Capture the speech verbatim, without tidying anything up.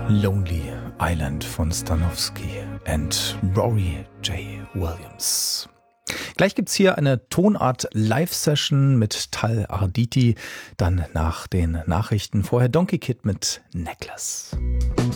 Lonely Island von Stanowski and Rory J. Williams. Gleich gibt's hier eine Tonart-Live-Session mit Tal Arditi, dann nach den Nachrichten vorher Donkey Kid mit Necklace.